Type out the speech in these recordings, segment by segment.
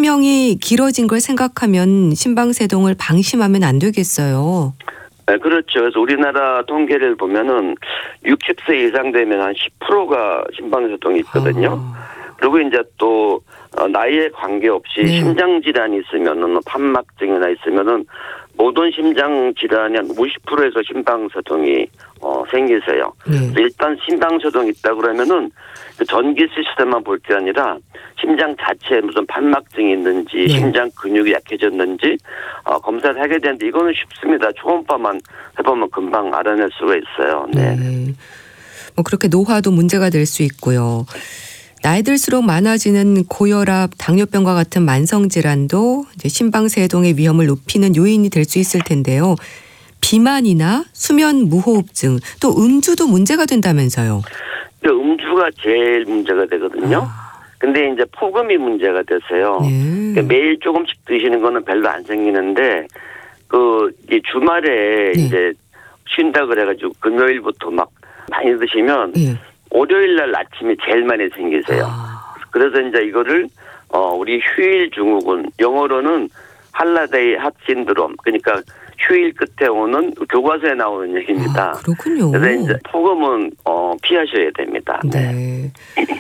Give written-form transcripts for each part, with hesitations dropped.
수명이 길어진 걸 생각하면 심방세동을 방심하면 안 되겠어요. 네, 그렇죠. 그래서 우리나라 통계를 보면은 60세 이상 되면 한 10%가 심방세동이 있거든요. 그리고 이제 또 나이에 관계없이 네. 심장 질환이 있으면은 판막증이나 있으면은 모든 심장 질환이 한 50%에서 심방세동이 생기세요. 일단 심방세동이 있다 그러면은 그 전기 시스템만 볼 게 아니라 심장 자체에 무슨 판막증이 있는지 심장 근육이 약해졌는지 검사를 하게 되는데 이거는 쉽습니다. 초음파만 해보면 금방 알아낼 수가 있어요. 네. 뭐 그렇게 노화도 문제가 될 수 있고요. 나이 들수록 많아지는 고혈압, 당뇨병과 같은 만성 질환도 이제 심방세동의 위험을 높이는 요인이 될 수 있을 텐데요. 비만이나 수면 무호흡증, 또 음주도 문제가 된다면서요. 음주가 제일 문제가 되거든요. 근데 이제 폭음이 문제가 됐어요. 그러니까 매일 조금씩 드시는 거는 별로 안 생기는데 이 주말에 이제 쉰다 그래가지고 금요일부터 막 많이 드시면 월요일 날 아침에 제일 많이 생기세요. 그래서 이제 이거를 우리 휴일 증후군, 영어로는 할라데이 핫 신드롬, 그러니까 휴일 끝에 오는 교과서에 나오는 얘기입니다. 그렇군요. 그래서 이제 폭음은 피하셔야 됩니다. 네.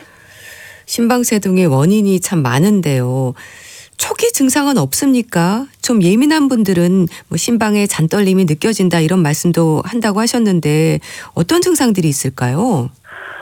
심방세동의 원인이 참 많은데요. 초기 증상은 없습니까? 좀 예민한 분들은 뭐 심방에 잔떨림이 느껴진다 이런 말씀도 한다고 하셨는데 어떤 증상들이 있을까요?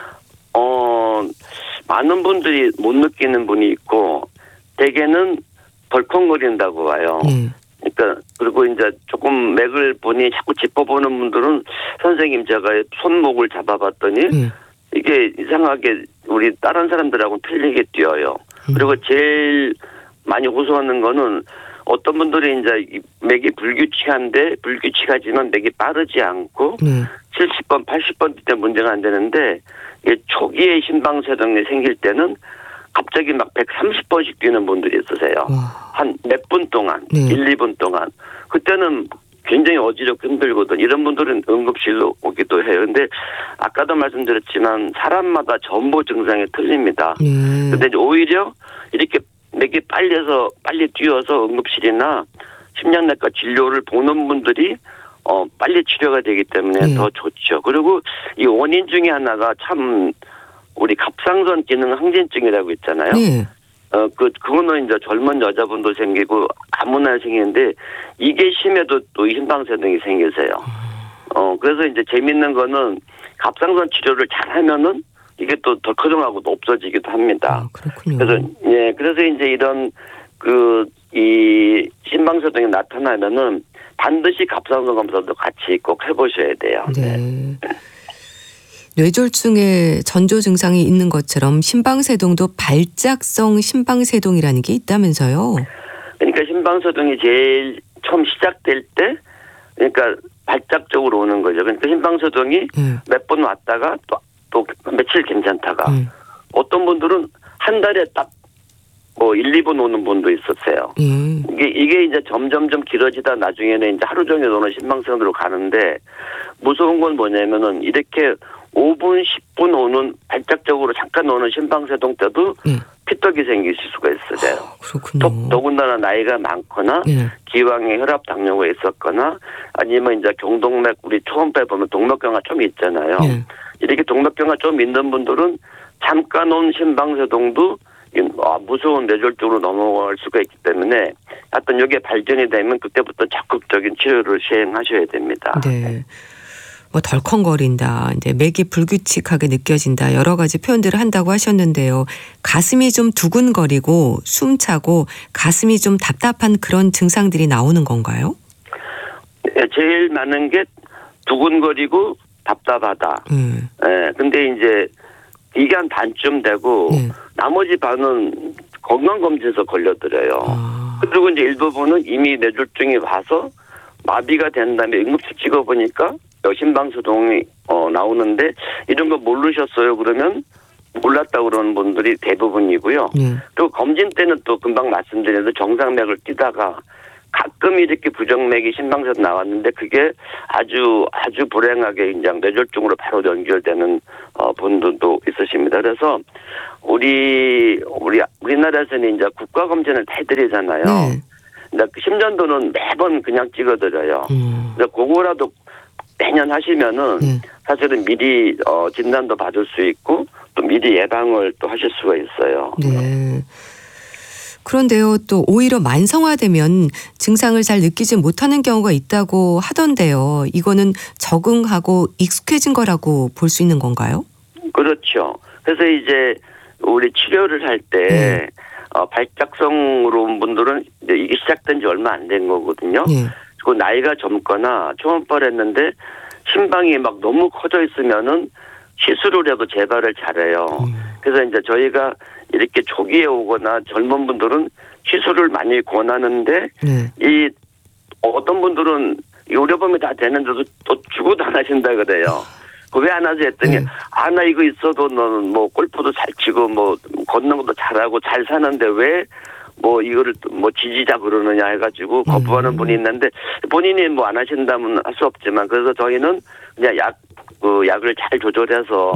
많은 분들이 못 느끼는 분이 있고 대개는 덜컹거린다고 와요. 그러니까 그리고 이제 조금 맥을 보니 자꾸 짚어보는 분들은 선생님 제가 손목을 잡아봤더니 이게 이상하게 우리 다른 사람들하고는 틀리게 뛰어요. 그리고 제일 많이 호소하는 거는 어떤 분들이 이제 맥이 불규칙하지만 맥이 빠르지 않고 70번, 80번 때 문제가 안 되는데 초기에 심방세동이 생길 때는 갑자기 막 130번씩 뛰는 분들이 있으세요. 한 몇 분 동안, 1, 2분 동안. 그때는 굉장히 어지럽고 힘들거든. 이런 분들은 응급실로 오기도 해요. 근데 아까도 말씀드렸지만 사람마다 전보 증상이 틀립니다. 근데 오히려 이렇게 맥이 빨리 뛰어서 응급실이나 심장내과 진료를 보는 분들이 빨리 치료가 되기 때문에 더 좋죠. 그리고 이 원인 중에 하나가 참 우리 갑상선 기능 항진증이라고 있잖아요. 그거는 이제 젊은 여자분도 생기고 아무나 생기는데 이게 심해도 또 심방세동이 생기세요. 그래서 이제 재밌는 거는 갑상선 치료를 잘 하면은 이게 또 덜커덩하고도 없어지기도 합니다. 그렇군요. 그래서 이제 이런 이 심방세동이 나타나면은 반드시 갑상선 검사도 같이 꼭 해보셔야 돼요. 네. 뇌졸중에 전조 증상이 있는 것처럼 심방세동도 발작성 심방세동이라는 게 있다면서요. 그러니까 심방세동이 제일 처음 시작될 때 그러니까 발작적으로 오는 거죠. 그러니까 심방세동이 몇 번 왔다가 또 며칠 괜찮다가 어떤 분들은 한 달에 딱 1, 2분 오는 분도 있었어요. 이게 이제 점점점 길어지다 나중에는 이제 하루 종일 오는 심방세동으로 가는데 무서운 건 뭐냐면은 이렇게 5분, 10분 오는 발작적으로 잠깐 오는 심방세동 때도 피떡이 생기실 수가 있어요. 그렇군요. 더군다나 나이가 많거나 기왕에 혈압 당뇨가 있었거나 아니면 이제 경동맥 우리 초음파에 보면 동맥경화 좀 있잖아요. 이렇게 동맥경화 좀 있는 분들은 잠깐 온 심방세동도 무서운 뇌졸중으로 넘어갈 수가 있기 때문에 하여튼 이게 발전이 되면 그때부터 적극적인 치료를 시행하셔야 됩니다. 네. 뭐 덜컹거린다, 이제 맥이 불규칙하게 느껴진다 여러 가지 표현들을 한다고 하셨는데요. 가슴이 좀 두근거리고 숨차고 가슴이 좀 답답한 그런 증상들이 나오는 건가요? 네, 제일 많은 게 두근거리고 답답하다. 근데 이제 이게 한 반쯤 되고 나머지 반은 건강검진에서 걸려들어요. 그리고 이제 일부분은 이미 뇌졸중이 와서 마비가 된 다음에 응급실 찍어보니까 심방세동이 나오는데 이런 거 모르셨어요? 그러면 몰랐다고 그러는 분들이 대부분이고요. 또 검진 때는 또 금방 말씀드린 대로 정상맥을 뛰다가 가끔 이렇게 부정맥이 심방에서 나왔는데 그게 아주 불행하게 이제 뇌졸중으로 바로 연결되는 분들도 있으십니다. 그래서 우리나라에서는 이제 국가 검진을 다 해드리잖아요. 네. 근데 심전도는 매번 그냥 찍어드려요. 근데 그거라도 매년 하시면은 사실은 미리 진단도 받을 수 있고 또 미리 예방을 또 하실 수가 있어요. 네. 그런데요, 또 오히려 만성화되면 증상을 잘 느끼지 못하는 경우가 있다고 하던데요. 이거는 적응하고 익숙해진 거라고 볼 수 있는 건가요? 그렇죠. 그래서 이제 우리 치료를 할 때 발작성으로 온 분들은 이제 이게 시작된 지 얼마 안 된 거거든요. 그리고 나이가 젊거나 초음파했는데 심방이 막 너무 커져 있으면은 시술을 해도 재발을 잘해요. 그래서 이제 저희가 이렇게 조기에 오거나 젊은 분들은 시술을 많이 권하는데 이 어떤 분들은 의료보험이 다 되는데도 또 죽어도 안 하신다 그래요. 그 왜 안 하지 했더니 나 이거 있어도 너는 뭐 골프도 잘 치고 뭐 걷는 것도 잘하고 잘 사는데 왜 뭐 이거를 뭐 지지자 그러느냐 해가지고 거부하는 분이 있는데 본인이 뭐 안 하신다면 할 수 없지만 그래서 저희는 그냥 약을 잘 조절해서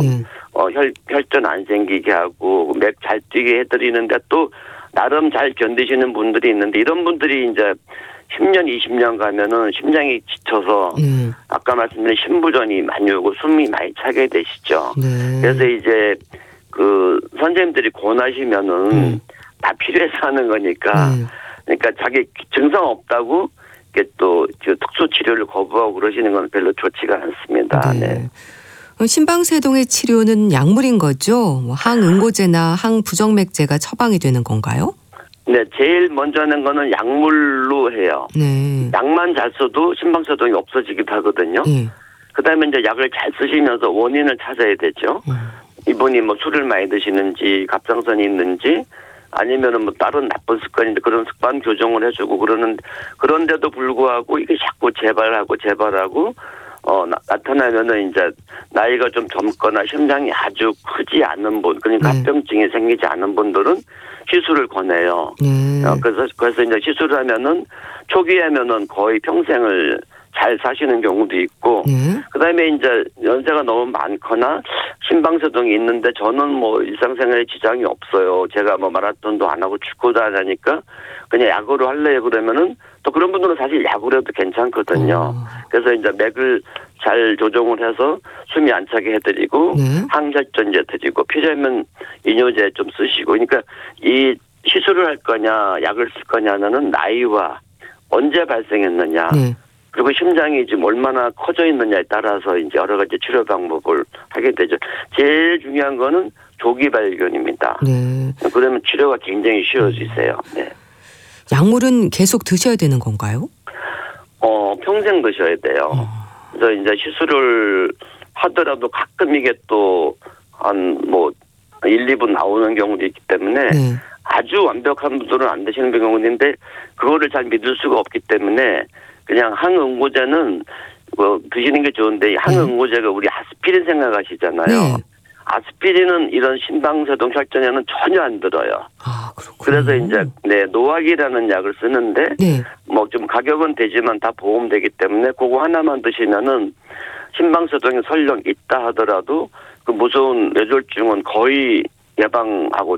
혈전 안 생기게 하고 맥 잘 뛰게 해드리는데 또 나름 잘 견디시는 분들이 있는데 이런 분들이 이제 10년, 20년 가면은 심장이 지쳐서 아까 말씀드린 심부전이 많이 오고 숨이 많이 차게 되시죠. 그래서 이제 그 선생님들이 권하시면은 다 필요해서 하는 거니까 그러니까 자기 증상 없다고 이게 또 특수 치료를 거부하고 그러시는 건 별로 좋지가 않습니다. 네. 심방세동의 치료는 약물인 거죠? 뭐 항응고제나 항부정맥제가 처방이 되는 건가요? 네, 제일 먼저 하는 거는 약물로 해요. 약만 잘 써도 심방세동이 없어지기도 하거든요. 그다음에 이제 약을 잘 쓰시면서 원인을 찾아야 되죠. 이분이 뭐 술을 많이 드시는지 갑상선이 있는지 아니면은 뭐 다른 나쁜 습관인데 그런 습관 교정을 해주고 그런데도 불구하고 이게 자꾸 재발하고 나타나면은 이제 나이가 좀 젊거나 심장이 아주 크지 않은 분, 그러니까 합병증이 생기지 않은 분들은 시술을 권해요. 그래서 이제 시술을 하면은 초기에 하면은 거의 평생을 잘 사시는 경우도 있고, 그다음에 이제 연세가 너무 많거나 심방세동이 있는데 저는 뭐 일상생활에 지장이 없어요. 제가 뭐 마라톤도 안 하고 축구도 안 하니까 그냥 약으로 할래요 그러면은 또 그런 분들은 사실 약으로 해도 괜찮거든요. 그래서 이제 맥을 잘 조정을 해서 숨이 안 차게 해드리고 항혈전제 드리고 필요하면 이뇨제 좀 쓰시고 그러니까 이 시술을 할 거냐 약을 쓸 거냐는 나이와 언제 발생했느냐 그리고 심장이 지금 얼마나 커져 있느냐에 따라서 이제 여러 가지 치료 방법을 하게 되죠. 제일 중요한 거는 조기 발견입니다. 그러면 치료가 굉장히 쉬워지세요. 약물은 계속 드셔야 되는 건가요? 평생 드셔야 돼요. 그래서 이제 시술을 하더라도 가끔 이게 또 한 뭐 1, 2분 나오는 경우도 있기 때문에 아주 완벽한 분들은 안 드시는 경우도 있는데 그거를 잘 믿을 수가 없기 때문에 그냥 항응고제는 뭐 드시는 게 좋은데 항응고제가 우리 아스피린 생각하시잖아요. 아스피린은 이런 심방세동 혈전에는 전혀 안 들어요. 그렇군요. 그래서 이제 노악이라는 약을 쓰는데 뭐 좀 가격은 되지만 다 보험되기 때문에 그거 하나만 드시면은 심방세동이 설령 있다 하더라도 그 무서운 뇌졸중은 거의 예방하고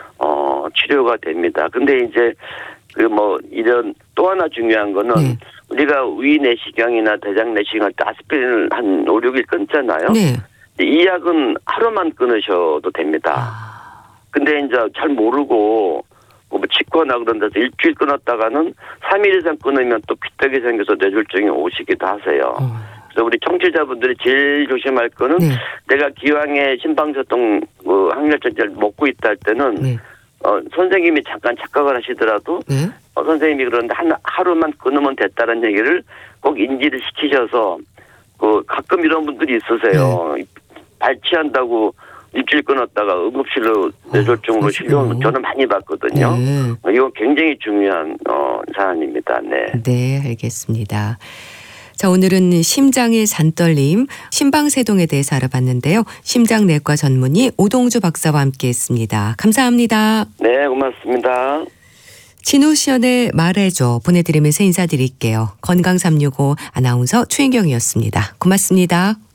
치료가 됩니다. 근데 이제 그 뭐 이런 또 하나 중요한 거는 우리가 위 내시경이나 대장 내시경 할 때 아스피린을 한 5, 6일 끊잖아요. 이 약은 하루만 끊으셔도 됩니다. 근데 이제 잘 모르고 뭐 치과나 그런 데서 일주일 끊었다가는 3일 이상 끊으면 또 귓떡이 생겨서 뇌졸중이 오시기도 하세요. 그래서 우리 청취자분들이 제일 조심할 거는 내가 기왕에 심방세동 항혈전제를 먹고 있다 할 때는 선생님이 잠깐 착각을 하시더라도 선생님이 그러는데 하루만 끊으면 됐다는 얘기를 꼭 인지를 시키셔서 가끔 이런 분들이 있으세요. 발치한다고 일주일 끊었다가 응급실로 뇌졸중으로 실려오는 저는 많이 봤거든요. 이건 굉장히 중요한 사안입니다. 네, 알겠습니다. 자, 오늘은 심장의 잔떨림, 심방세동에 대해서 알아봤는데요. 심장내과 전문의 오동주 박사와 함께했습니다. 감사합니다. 네, 고맙습니다. 진우션의 말해줘 보내드리면서 인사드릴게요. 건강365 아나운서 최인경이었습니다. 고맙습니다.